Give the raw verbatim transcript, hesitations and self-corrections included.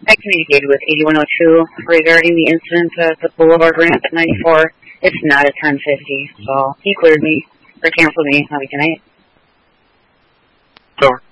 I communicated with eighty-one oh two regarding the incident at the Boulevard ramp at ninety-four. It's not a ten fifty, so he cleared me, or canceled me. Have a good night. Over.